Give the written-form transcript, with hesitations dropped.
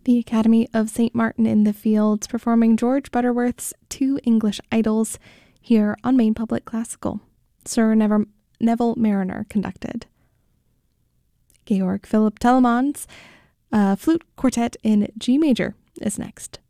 The Academy of St. Martin in the Fields performing George Butterworth's Two English Idols here on Maine Public Classical. Sir Neville Mariner conducted. Georg Philipp Telemann's Flute Quartet in G major is next.